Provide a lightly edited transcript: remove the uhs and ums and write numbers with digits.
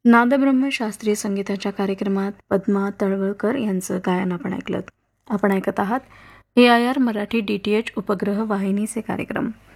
नादब्रह्म शास्त्रीय संगीताच्या कार्यक्रमात पद्मा तळवळकर यांचं गायन आपण ऐकलं. आपण ऐकत आहात AIR मराठी DTH उपग्रह वाहिनीचे कार्यक्रम.